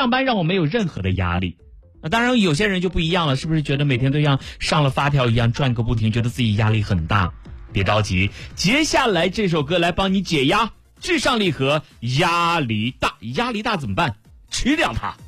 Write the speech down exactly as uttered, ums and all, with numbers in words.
上班让我没有任何的压力。那当然有些人就不一样了，是不是觉得每天都像上了发条一样转个不停，觉得自己压力很大？别着急，接下来这首歌来帮你解压。至上励合，压力大，压力大怎么办？吃掉它。